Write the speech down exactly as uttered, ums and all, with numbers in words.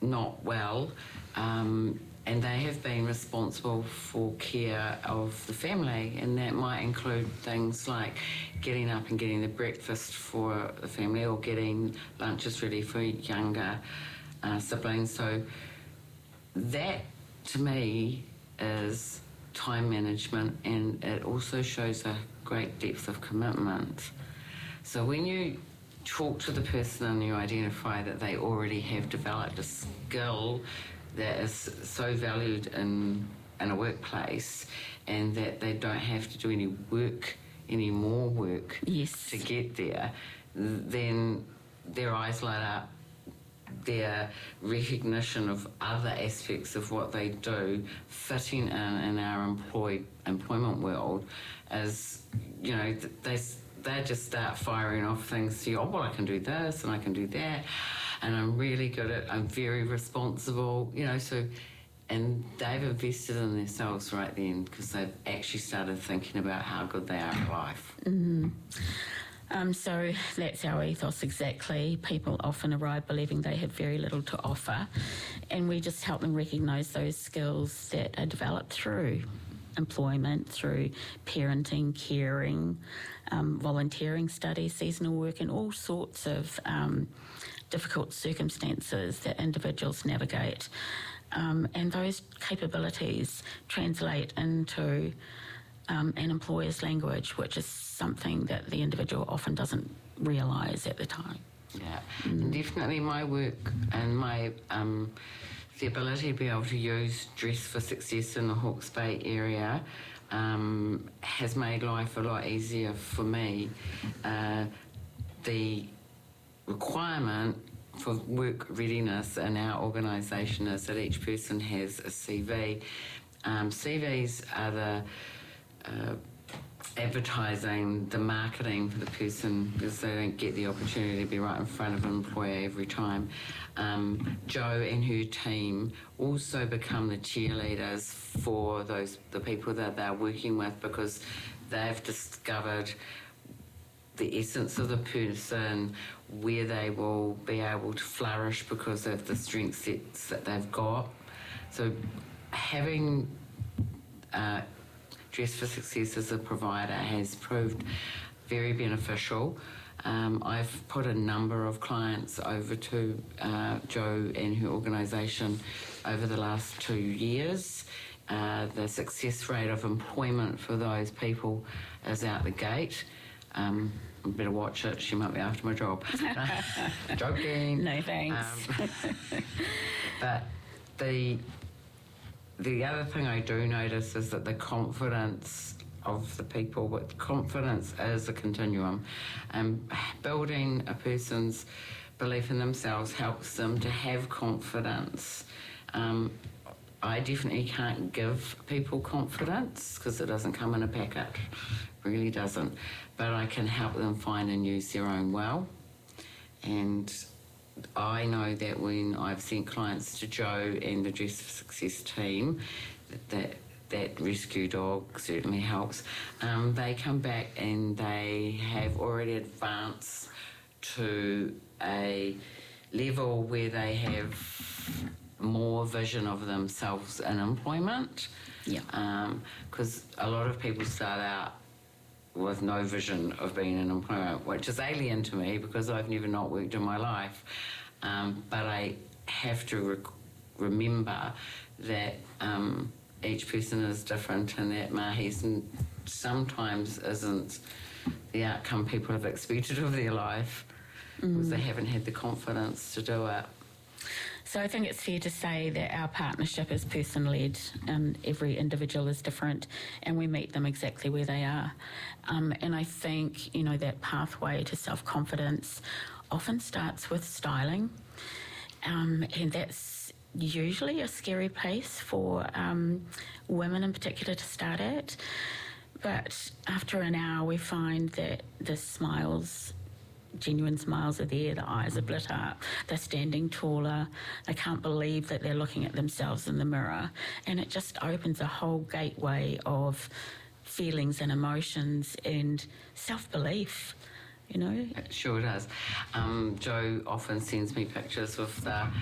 not well, um, and they have been responsible for care of the family, and that might include things like getting up and getting the breakfast for the family, or getting lunches ready for younger uh, siblings. So that, to me, is time management, and it also shows a great depth of commitment. So when you talk to the person and you identify that they already have developed a skill that is so valued in in a workplace, and that they don't have to do any work, any more work yes. to get there, then their eyes light up. Their recognition of other aspects of what they do fitting in in our employed employment world is, you know, they they just start firing off things. See, oh, well, I can do this and I can do that, and I'm really good at, I'm very responsible, you know, so, and they've invested in themselves right then, because they've actually started thinking about how good they are at life. Mm-hmm. Um, so that's our ethos exactly. People often arrive believing they have very little to offer, and we just help them recognise those skills that are developed through employment, through parenting, caring, um, volunteering, study, seasonal work, and all sorts of um, difficult circumstances that individuals navigate. Um, and those capabilities translate into um, an employer's language, which is something that the individual often doesn't realise at the time. Yeah, mm. and definitely my work and my um, the ability to be able to use Dress for Success in the Hawke's Bay area um, has made life a lot easier for me. Uh, the requirement for work readiness in our organisation is that each person has a C V. Um, C Vs are the uh, advertising, the marketing for the person, because they don't get the opportunity to be right in front of an employer every time. Um, Jo and her team also become the cheerleaders for those the people that they're working with, because they've discovered the essence of the person, where they will be able to flourish because of the strength sets that they've got. So having uh, Dress for Success as a provider has proved very beneficial. Um, I've put a number of clients over to uh, Jo and her organisation over the last two years. Uh, the success rate of employment for those people is out the gate. Um, I better watch it, she might be after my job. Joking. No thanks. Um, but the the other thing I do notice is that the confidence of the people, but confidence is a continuum. Um, building a person's belief in themselves helps them to have confidence. Um, I definitely can't give people confidence because it doesn't come in a packet. It really doesn't. But I can help them find and use their own well. And I know that when I've sent clients to Jo and the Dress for Success team, that that, that rescue dog certainly helps. Um, they come back and they have already advanced to a level where they have more vision of themselves in employment. Yeah. Because um, a lot of people start out with no vision of being in employment, which is alien to me because I've never not worked in my life. Um, but I have to rec- remember that um, each person is different, and that Mahi's sometimes isn't the outcome people have expected of their life mm. because they haven't had the confidence to do it. So I think it's fair to say that our partnership is person-led, and every individual is different, and we meet them exactly where they are. Um, and I think, you know, that pathway to self-confidence often starts with styling, um, and that's usually a scary place for um, women in particular to start at. But after an hour, we find that the smiles, genuine smiles are there, the eyes are lit up, they're standing taller, they can't believe that they're looking at themselves in the mirror, and it just opens a whole gateway of feelings and emotions and self-belief, you know. It sure does. Um, Jo often sends me pictures of the